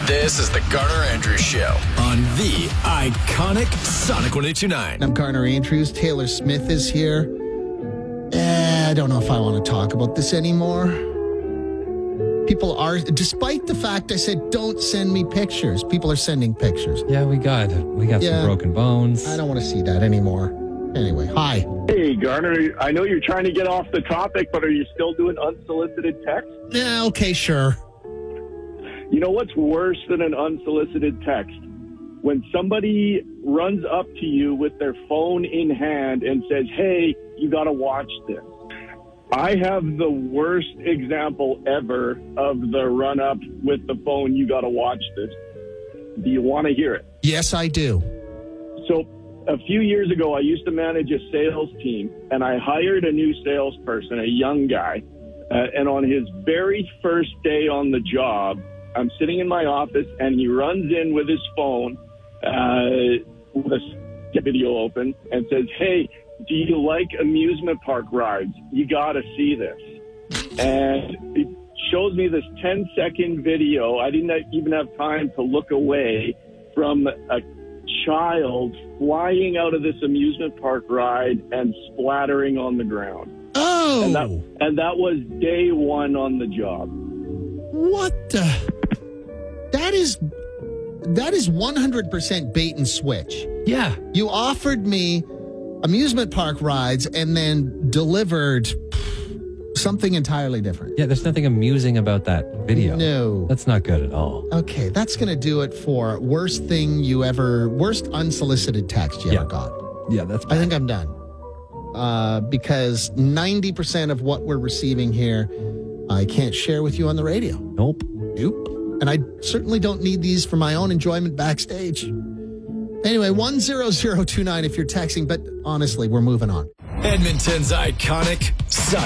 This is the Garner Andrews Show on the iconic Sonic 102.9. I'm Garner Andrews. Taylor Smith is here. I don't know if I want to talk about this anymore. People are, despite the fact I said don't send me pictures, people are sending pictures. Yeah, we got some broken bones. I don't want to see that anymore. Anyway, hi. Hey, Garner, I know you're trying to get off the topic, but are you still doing unsolicited text? Yeah, okay, sure. You know what's worse than an unsolicited text? When somebody runs up to you with their phone in hand and says, hey, you got to watch this. I have the worst example ever of the run up with the phone, you got to watch this. Do you want to hear it? Yes, I do. So a few years ago, I used to manage a sales team, and I hired a new salesperson, a young guy. And on his very first day on the job, I'm sitting in my office, and he runs in with his phone, with a video open, and says, hey, do you like amusement park rides? You got to see this. And it shows me this 10-second video. I didn't even have time to look away from a child flying out of this amusement park ride and splattering on the ground. Oh! And that was day one on the job. What the? That is 100% bait and switch. Yeah. You offered me amusement park rides and then delivered something entirely different. Yeah, there's nothing amusing about that video. No. That's not good at all. Okay, that's going to do it for worst unsolicited text you ever got. Yeah, that's bad. I think I'm done. Because 90% of what we're receiving here, I can't share with you on the radio. Nope. And I certainly don't need these for my own enjoyment backstage. Anyway, 10029 if you're texting, but honestly, we're moving on. Edmonton's iconic Sonic